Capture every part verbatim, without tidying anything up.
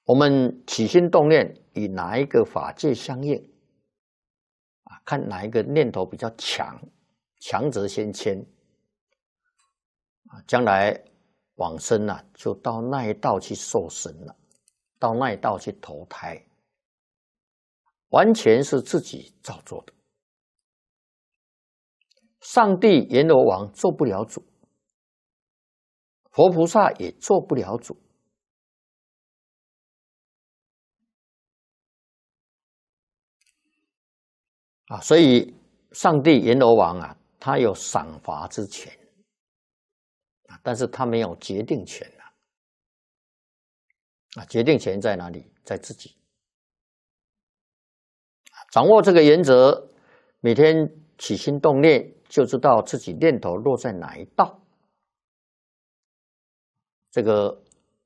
我们起心动念与哪一个法界相应啊？看哪一个念头比较强，强则先迁啊，将来往生啊，就到那一道去受生了，到那一道去投胎，完全是自己造作的。上帝阎罗王做不了主，佛菩萨也做不了主。啊，所以上帝阎罗王啊，他有赏罚之权啊，但是他没有决定权啊。啊，决定权在哪里？在自己。掌握这个原则，每天起心动念，就知道自己念头落在哪一道。这个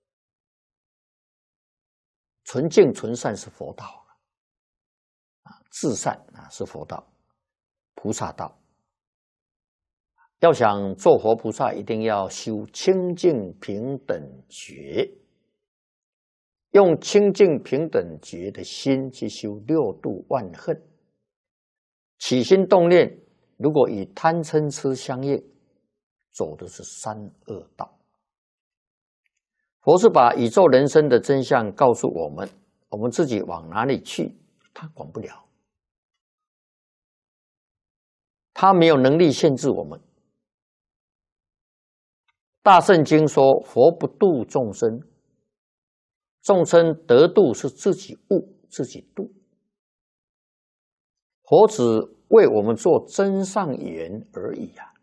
纯净纯善是佛道。至善啊是佛道，菩萨道。要想做活菩萨，一定要修清净平等觉，用清净平等觉的心去修六度万恨。起心动念，如果与贪嗔痴相应，走的是三恶道。佛是把宇宙人生的真相告诉我们，我们自己往哪里去，他管不了。他没有能力限制我们。大圣经说，佛不度众生，众生得度是自己悟，自己度。佛只为我们做真上缘而已啊！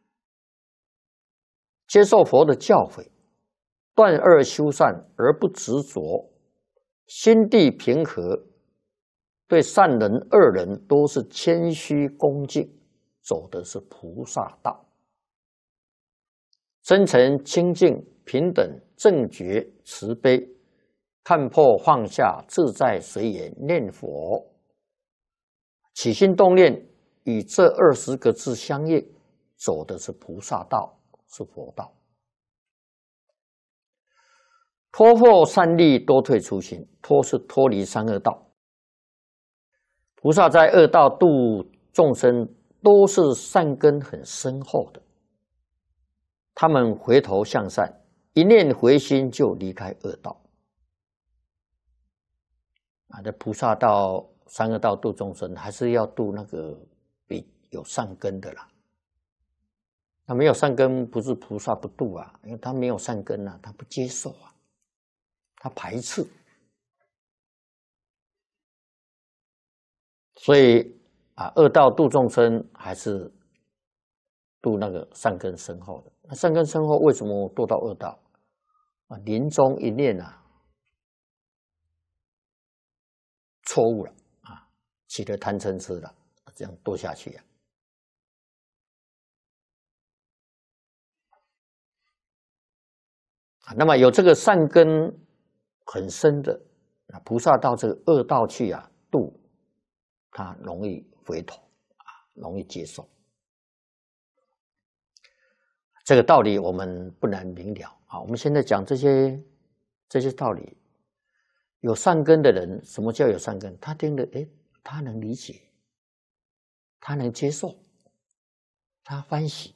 接受佛的教诲，断恶修善而不执着，心地平和，对善人恶人都是谦虚恭敬，走的是菩萨道。真诚清净平等正觉慈悲，看破放下自在随缘念佛，起心动念与这二十个字相应，走的是菩萨道，是佛道。脱获善利，多退初心。脱是脱离三恶道。菩萨在恶道度众生，都是善根很深厚的。他们回头向善，一念回心就离开恶道。啊，这菩萨道、三恶道度众生，还是要度那个比有善根的啦。他没有善根，不是菩萨不度啊，因为他没有善根啊，他不接受啊，他排斥。所以啊，恶道度众生还是度那个善根深厚的。那善根深厚，为什么堕到恶道？啊，临终一念啊，错误了啊，起了贪嗔痴了，这样堕下去啊。那么有这个善根很深的，那菩萨到这个恶道去啊，度他容易回头啊，容易接受。这个道理我们不难明了啊。我们现在讲这些这些道理，有善根的人，什么叫有善根？他听了，哎，他能理解，他能接受，他欢喜。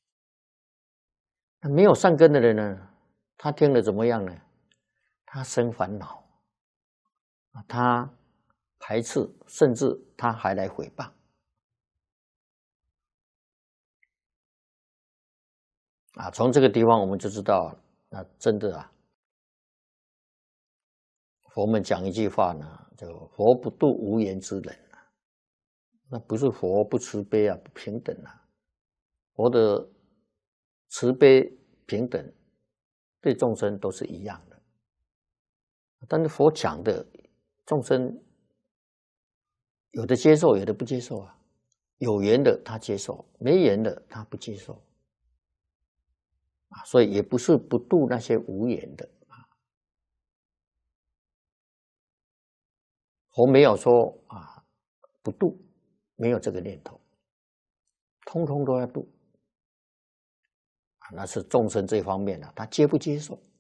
那没有善根的人呢？他听了怎么样呢？他生烦恼，他排斥，甚至他还来诽谤。啊，从这个地方我们就知道，那真的啊，佛们讲一句话呢，叫“佛不度无缘之人”啊，那不是佛不慈悲啊，不平等啊，佛的慈悲平等对众生都是一样的，但是佛讲的众生有的接受，有的不接受啊，有缘的他接受，没缘的他不接受。所以也不是不度那些无缘的啊。佛没有说啊不度，没有这个念头，通通都要度啊。那是众生这方面啊，他接不接受？